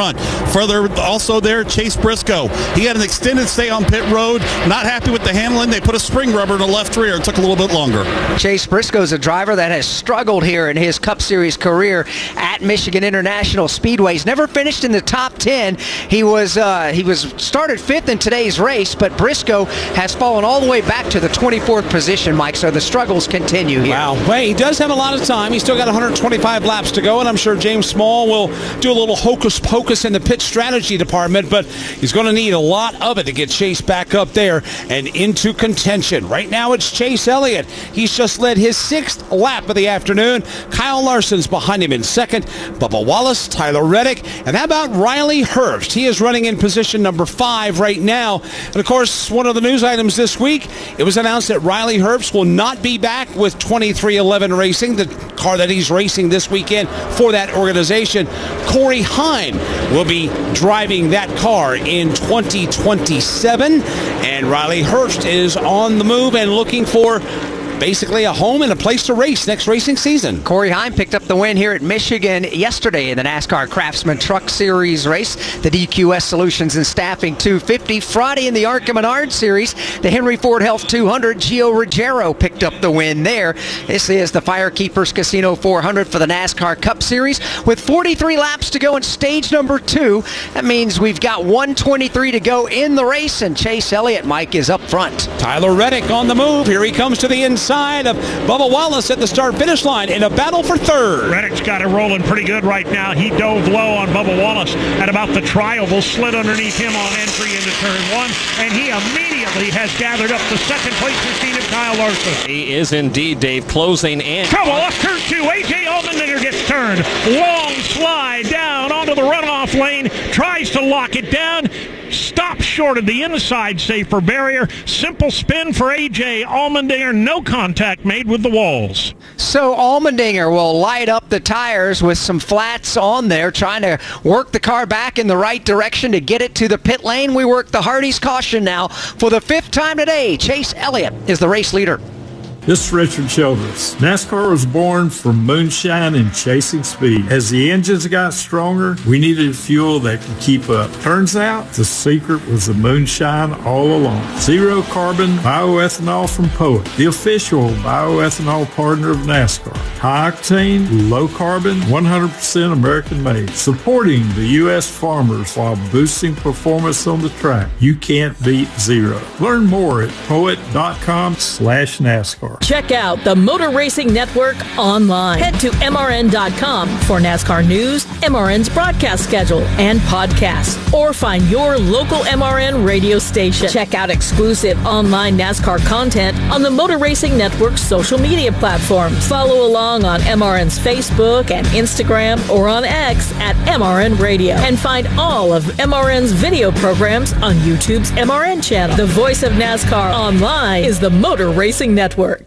front. Further also there, Chase Briscoe. He had an extended stay on pit road. Not happy with the handling. They put a spring rubber in the left rear. It took a little bit longer. Chase Briscoe is a driver that has struggled here in his Cup Series career at Michigan International Speedway. He's never finished in the top ten. He was uh, he was started fifth in today's race, but Briscoe has fallen all the way back to the twenty-fourth position, Mike, so the struggles continue here. Wow. Well, he does have a lot of time. He's still got one hundred twenty-five laps to go, and I'm sure James Small will do a little hocus pocus in the pit strategy department, but he's going to need a lot of it to get Chase back up there and into contention. Right now it's Chase Elliott. He's just led his sixth lap of the afternoon. Kyle Larson's behind him in second. Bubba Wallace, Tyler Reddick, and how about Riley Herbst? He is running in position number five right now. And of course, one of the news items this week, it was announced that Riley Herbst will not be back with twenty-three eleven Racing, the car that he's racing this weekend for that organization. Corey Hine will be driving that car in twenty twenty-seven, and Riley Herbst is on the move and looking for basically a home and a place to race next racing season. Corey Hine picked up the win here at Michigan yesterday in the NASCAR Craftsman Truck Series race, the D Q S Solutions and Staffing two fifty. Friday in the ARCA Menard Series, the Henry Ford Health two hundred, Gio Ruggiero picked up the win there. This is the Firekeepers Casino four hundred for the NASCAR Cup Series with forty-three laps to go in stage number two. That means we've got one twenty-three to go in the race, and Chase Elliott, Mike, is up front. Tyler Reddick on the move. Here he comes to the inside of Bubba Wallace at the start-finish line in a battle for third. Reddick's got it rolling pretty good right now. He dove low on Bubba Wallace at about the trioval, slid underneath him on entry into turn one, and he immediately has gathered up the second place machine of Kyle Larson. He is indeed, Dave, closing in. Trouble off turn two. A J Allmendinger gets turned. Long slide down onto the runoff lane. Tries to lock it down. Stops short of the inside safer barrier. Simple spin for A J Allmendinger. No contact made with the walls. So Allmendinger will light up the tires with some flats on there, trying to work the car back in the right direction to get it to the pit lane. We work the Hardy's caution now for the fifth time today. Chase Elliott is the race leader. This is Richard Childress. NASCAR was born from moonshine and chasing speed. As the engines got stronger, we needed fuel that could keep up. Turns out the secret was the moonshine all along. Zero carbon bioethanol from Poet, the official bioethanol partner of NASCAR. High octane, low carbon, one hundred percent American made. Supporting the U S farmers while boosting performance on the track. You can't beat zero. Learn more at poet.com slash NASCAR. Check out the Motor Racing Network online. Head to M R N dot com for NASCAR news, M R N's broadcast schedule, and podcasts. Or find your local M R N radio station. Check out exclusive online NASCAR content on the Motor Racing Network's social media platforms. Follow along on M R N's Facebook and Instagram or on X at M R N Radio. And find all of M R N's video programs on YouTube's M R N channel. The voice of NASCAR online is the Motor Racing Network.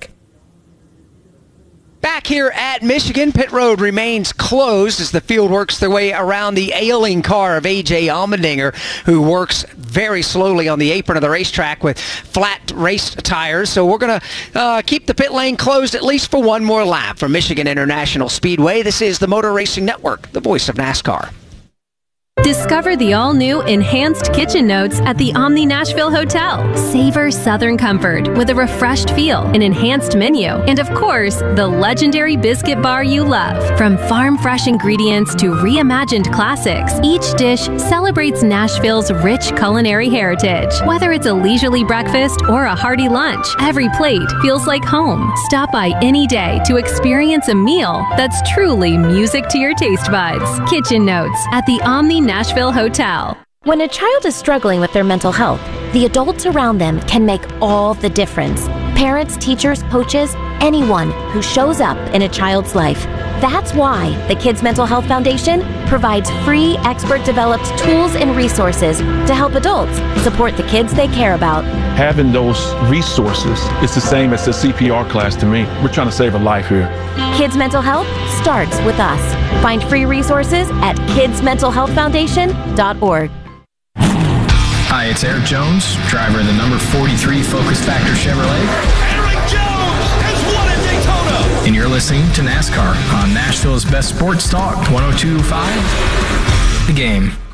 Back here at Michigan, pit road remains closed as the field works their way around the ailing car of A J Allmendinger, who works very slowly on the apron of the racetrack with flat race tires. So we're going to uh, keep the pit lane closed at least for one more lap from Michigan International Speedway. This is the Motor Racing Network, the voice of NASCAR. Discover the all-new Enhanced Kitchen Notes at the Omni Nashville Hotel. Savor Southern comfort with a refreshed feel, an enhanced menu, and of course, the legendary biscuit bar you love. From farm-fresh ingredients to reimagined classics, each dish celebrates Nashville's rich culinary heritage. Whether it's a leisurely breakfast or a hearty lunch, every plate feels like home. Stop by any day to experience a meal that's truly music to your taste buds. Kitchen Notes at the Omni Nashville Hotel. When a child is struggling with their mental health, the adults around them can make all the difference. Parents, teachers, coaches, anyone who shows up in a child's life. That's why the Kids Mental Health Foundation provides free, expert-developed tools and resources to help adults support the kids they care about. Having those resources is the same as the C P R class to me. We're trying to save a life here. Kids Mental Health starts with us. Find free resources at kids mental health foundation dot org. Hi, it's Eric Jones, driver of the number forty-three Focus Factor Chevrolet. Eric Jones has won at Daytona. And you're listening to NASCAR on Nashville's best sports talk, one oh two point five The Game.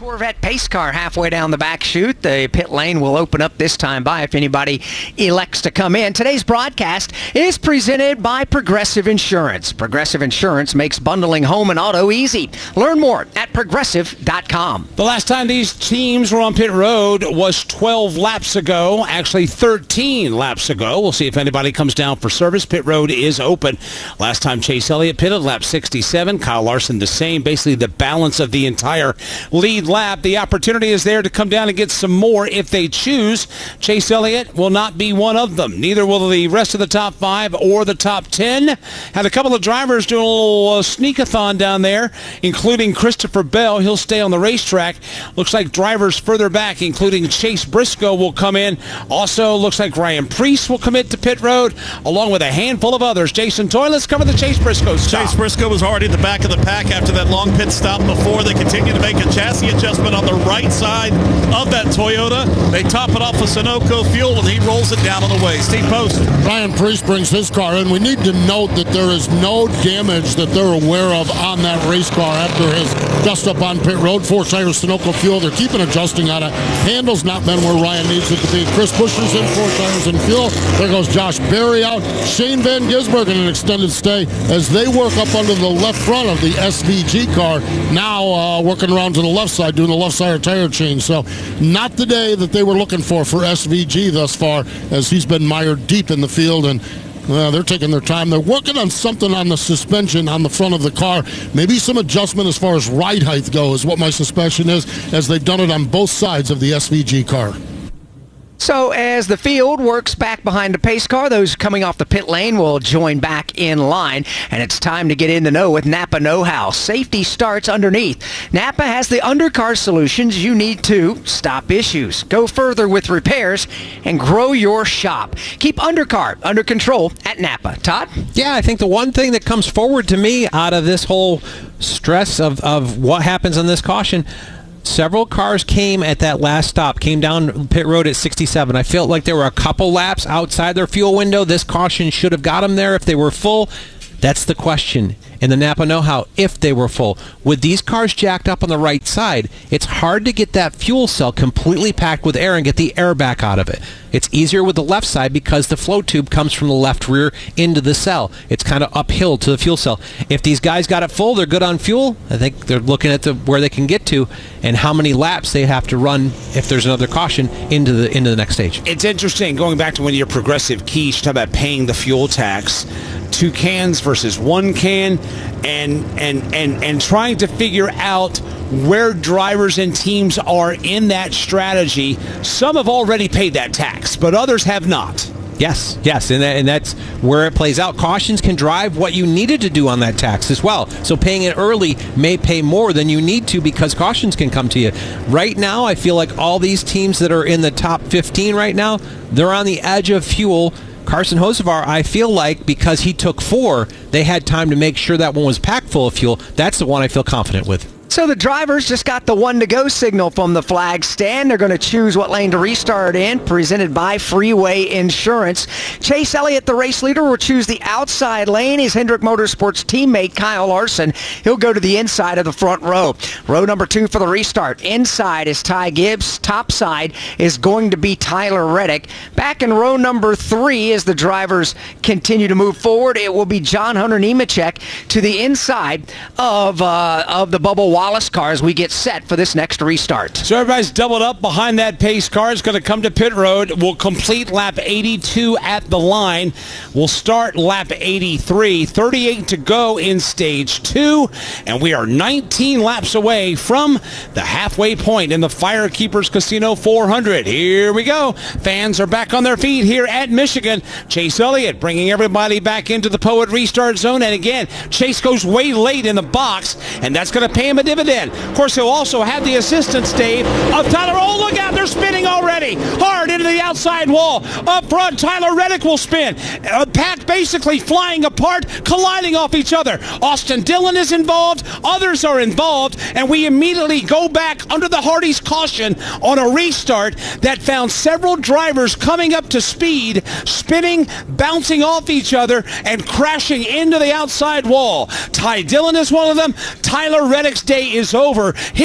Corvette pace car halfway down the back chute. The pit lane will open up this time by if anybody elects to come in. Today's broadcast is presented by Progressive Insurance. Progressive Insurance makes bundling home and auto easy. Learn more at progressive dot com. The last time these teams were on pit road was twelve laps ago, actually thirteen laps ago. We'll see if anybody comes down for service. Pit road is open. Last time Chase Elliott pitted, lap sixty-seven. Kyle Larson the same, basically the balance of the entire lead lap. The opportunity is there to come down and get some more if they choose. Chase Elliott will not be one of them. Neither will the rest of the top five or the top ten. Had a couple of drivers doing a little uh, sneak-a-thon down there, including Christopher Bell. He'll stay on the racetrack. Looks like drivers further back, including Chase Briscoe, will come in. Also, looks like Ryan Preece will commit to pit road, along with a handful of others. Jason Toy, let's cover the Chase Briscoe stop. Chase Briscoe was already at the back of the pack after that long pit stop before. They continue to make a chassis adjustment on the right side of that Toyota. They top it off with Sunoco fuel, and he rolls it down on the way. Steve Post. Ryan Preece brings his car in. We need to note that there is no damage that they're aware of on that race car after his dust up on pit road. Four tires, Sunoco fuel. They're keeping adjusting on it. Handle's not been where Ryan needs it to be. Chris Buescher's in, four tires and fuel. There goes Josh Berry out. Shane Van Gisbergen in an extended stay as they work up under the left front of the S V G car. Now uh, working around to the left side, doing the left side tire change. So not the day that they were looking for for S V G thus far, as he's been mired deep in the field, and Uh, they're taking their time. They're working on something on the suspension on the front of the car. Maybe some adjustment as far as ride height goes, what my suspicion is, as they've done it on both sides of the S V G car. So as the field works back behind the pace car, those coming off the pit lane will join back in line, and it's time to get in the know with Napa Know-How. Safety starts underneath. Napa has the undercar solutions you need to stop issues, go further with repairs, and grow your shop. Keep undercar under control at Napa. Todd? Yeah, I think the one thing that comes forward to me out of this whole stress of, of what happens on this caution, several cars came at that last stop, came down pit road at sixty-seven. I felt like there were a couple laps outside their fuel window. This caution should have got them there if they were full. That's the question in the Napa Know-How, if they were full. With these cars jacked up on the right side, it's hard to get that fuel cell completely packed with air and get the air back out of it. It's easier with the left side because the flow tube comes from the left rear into the cell. It's kind of uphill to the fuel cell. If these guys got it full, they're good on fuel. I think they're looking at the, where they can get to and how many laps they have to run if there's another caution into the into the next stage. It's interesting, going back to when you're Progressive Quiche, talk about paying the fuel tax, two cans versus one can, and and and and trying to figure out where drivers and teams are in that strategy. Some have already paid that tax, but others have not. Yes, yes, and, that, and that's where it plays out. Cautions can drive what you needed to do on that tax as well. So paying it early may pay more than you need to because cautions can come to you. Right now, I feel like all these teams that are in the top fifteen right now, they're on the edge of fuel. Carson Hocevar, I feel like, because he took four, they had time to make sure that one was packed full of fuel. That's the one I feel confident with. So the drivers just got the one-to-go signal from the flag stand. They're going to choose what lane to restart in, presented by Freeway Insurance. Chase Elliott, the race leader, will choose the outside lane. His Hendrick Motorsports teammate, Kyle Larson, he'll go to the inside of the front row. Row number two for the restart. Inside is Ty Gibbs. Top side is going to be Tyler Reddick. Back in row number three, as the drivers continue to move forward, it will be John Hunter Nemechek to the inside of, uh, of the Bubba Wallace car as we get set for this next restart. So everybody's doubled up behind that pace car. It's going to come to pit road. We'll complete lap eighty-two at the line. We'll start lap eighty-three. thirty-eight to go in stage two, and we are nineteen laps away from the halfway point in the Firekeepers Casino four hundred. Here we go. Fans are back on their feet here at Michigan. Chase Elliott bringing everybody back into the Poet restart zone, and again, Chase goes way late in the box, and that's going to pay him a dividend. Of course, he'll also have the assistance, Dave, of Tyler. Oh, look out, they're spinning already. Hard into the outside wall. Up front, Tyler Reddick will spin. Uh, Pat basically flying apart, colliding off each other. Austin Dillon is involved. Others are involved, and we immediately go back under the Hardy's caution on a restart that found several drivers coming up to speed, spinning, bouncing off each other, and crashing into the outside wall. Ty Dillon is one of them. Tyler Reddick's day is over. His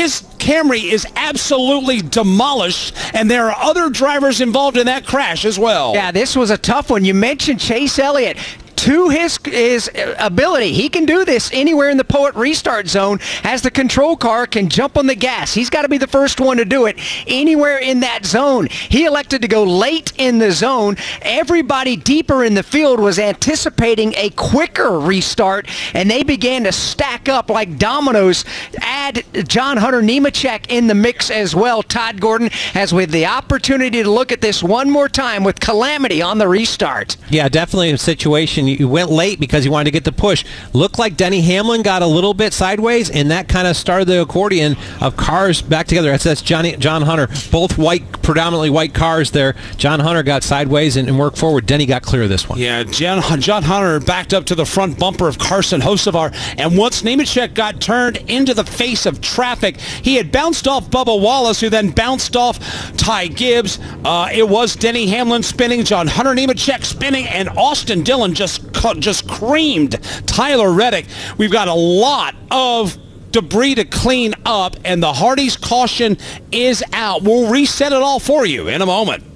Camry is absolutely demolished, and there are other drivers involved in that crash as well. Yeah, this was a tough one. You mentioned Chase Elliott. To his his ability, he can do this anywhere in the Poet restart zone as the control car can jump on the gas. He's got to be the first one to do it anywhere in that zone. He elected to go late in the zone. Everybody deeper in the field was anticipating a quicker restart, and they began to stack up like dominoes. Add John Hunter Nemechek in the mix as well. Todd Gordon has with the opportunity to look at this one more time with calamity on the restart. Yeah, definitely a situation. You went late because you wanted to get the push. Looked like Denny Hamlin got a little bit sideways, and that kind of started the accordion of cars back together. That's, that's Johnny, John Hunter. Both white, predominantly white cars there. John Hunter got sideways and, and worked forward. Denny got clear of this one. Yeah, John, John Hunter backed up to the front bumper of Carson Hocevar, and once Nemechek got turned into the face of traffic, he had bounced off Bubba Wallace, who then bounced off Ty Gibbs. Uh, it was Denny Hamlin spinning, John Hunter Nemechek spinning, and Austin Dillon just just creamed Tyler Reddick. We've got a lot of debris to clean up, and the Hardy's caution is out. We'll reset it all for you in a moment.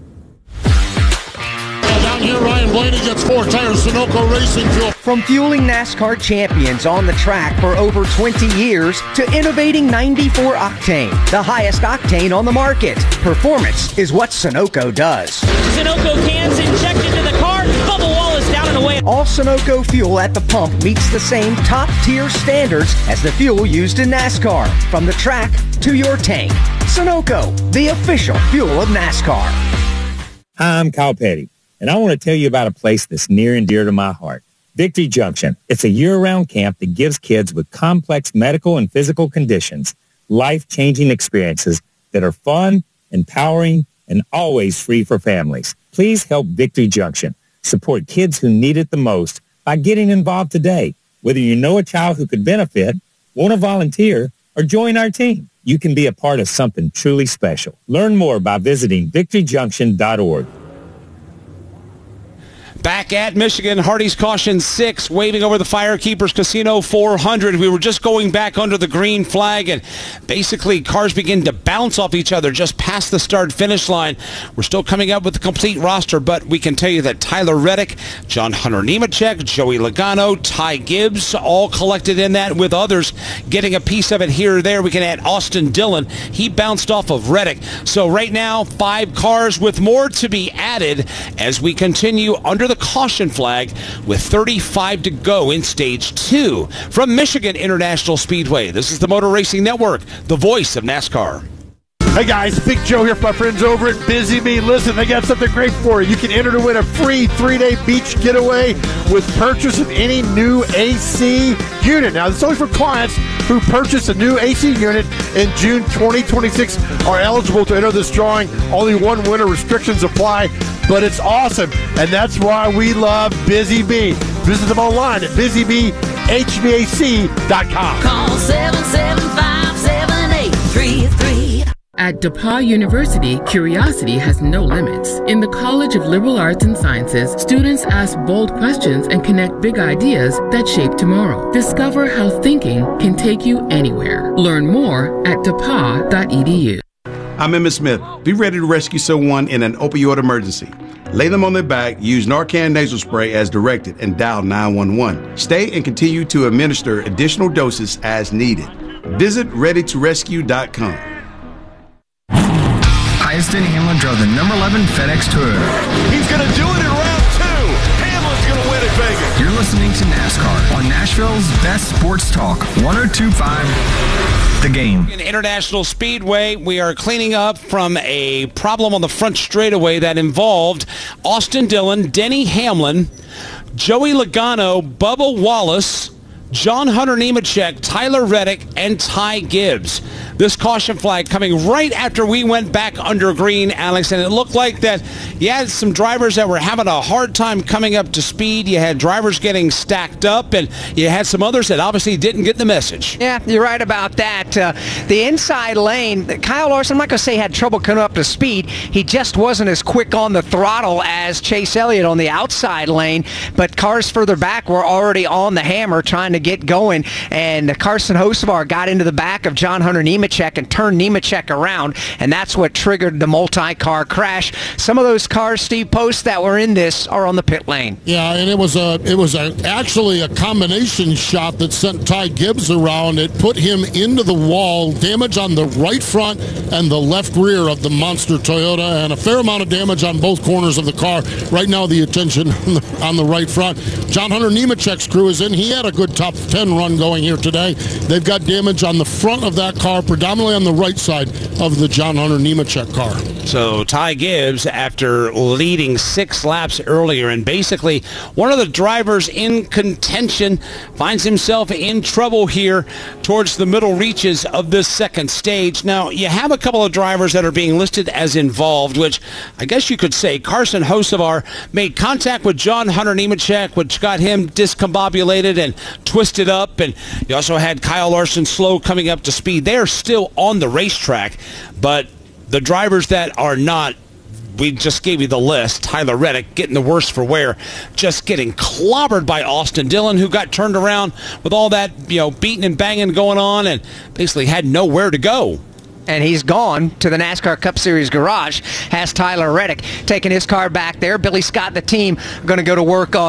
Down here, Ryan Blaney gets four tires, Sunoco Racing Fuel. From fueling NASCAR champions on the track for over twenty years to innovating ninety-four octane, the highest octane on the market. Performance is what Sunoco does. Sunoco cans injected into the car. Bubba Wallace down and away. All Sunoco fuel at the pump meets the same top-tier standards as the fuel used in NASCAR. From the track to your tank. Sunoco, the official fuel of NASCAR. Hi, I'm Kyle Petty, and I want to tell you about a place that's near and dear to my heart. Victory Junction. It's a year-round camp that gives kids with complex medical and physical conditions life-changing experiences that are fun, empowering, and always free for families. Please help Victory Junction support kids who need it the most by getting involved today. Whether you know a child who could benefit, want to volunteer, or join our team, you can be a part of something truly special. Learn more by visiting victory junction dot org. Back at Michigan, Hardy's caution six, waving over the Firekeepers Casino four hundred. We were just going back under the green flag, and basically cars begin to bounce off each other just past the start-finish line. We're still coming up with the complete roster, but we can tell you that Tyler Reddick, John Hunter Nemechek, Joey Logano, Ty Gibbs, all collected in that, with others getting a piece of it here or there. We can add Austin Dillon. He bounced off of Reddick. So right now, five cars with more to be added as we continue under the caution flag with thirty-five to go in stage two. From Michigan International Speedway, this is the Motor Racing Network, the voice of NASCAR. Hey guys, Big Joe here from my friends over at Busy Bee. Listen, they got something great for you. You can enter to win a free three-day beach getaway with purchase of any new A C unit. Now, this is only for clients who purchase a new A C unit in June twenty twenty-six are eligible to enter this drawing. Only one winner, restrictions apply, but it's awesome, and that's why we love Busy Bee. Visit them online at busy bee h v a c dot com. Call seven seven five, seven eight three three. At DePauw University, curiosity has no limits. In the College of Liberal Arts and Sciences, students ask bold questions and connect big ideas that shape tomorrow. Discover how thinking can take you anywhere. Learn more at d e p a w dot e d u. I'm Emmett Smith. Be ready to rescue someone in an opioid emergency. Lay them on their back, use Narcan nasal spray as directed, and dial nine one one. Stay and continue to administer additional doses as needed. Visit ready to rescue dot com. Highest Denny Hamlin drove the number eleven FedEx Toyota. He's going to do it in round two. Hamlin's going to win at Vegas. You're listening to NASCAR on Nashville's best sports talk, one oh two point five The Game. In International Speedway, we are cleaning up from a problem on the front straightaway that involved Austin Dillon, Denny Hamlin, Joey Logano, Bubba Wallace, John Hunter Nemechek, Tyler Reddick, and Ty Gibbs. This caution flag coming right after we went back under green, Alex, and it looked like that you had some drivers that were having a hard time coming up to speed. You had drivers getting stacked up, and you had some others that obviously didn't get the message. Yeah, you're right about that. Uh, the inside lane, Kyle Larson, I'm not going to say had trouble coming up to speed. He just wasn't as quick on the throttle as Chase Elliott on the outside lane, but cars further back were already on the hammer trying to to get going, and Carson Hocevar got into the back of John Hunter Nemechek and turned Nemechek around, and that's what triggered the multi-car crash. Some of those cars, Steve Post, that were in this are on the pit lane. Yeah, and it was a it was a, actually a combination shot that sent Ty Gibbs around. It put him into the wall, damage on the right front and the left rear of the monster Toyota, and a fair amount of damage on both corners of the car. Right now, the attention on the, on the right front. John Hunter Nemechek's crew is in. He had a good top ten run going here today. They've got damage on the front of that car, predominantly on the right side of the John Hunter Nemechek car. So Ty Gibbs, after leading six laps earlier, and basically one of the drivers in contention, finds himself in trouble here towards the middle reaches of this second stage. Now, you have a couple of drivers that are being listed as involved, which I guess you could say Carson Hocevar made contact with John Hunter Nemechek, which got him discombobulated and twisted up. And you also had Kyle Larson slow coming up to speed. They're still on the racetrack, but the drivers that are not, we just gave you the list. Tyler Reddick getting the worst for wear, just getting clobbered by Austin Dillon, who got turned around with all that, you know, beating and banging going on and basically had nowhere to go. And he's gone to the NASCAR Cup Series garage. Has Tyler Reddick taking his car back there. Billy Scott, the team, going to go to work on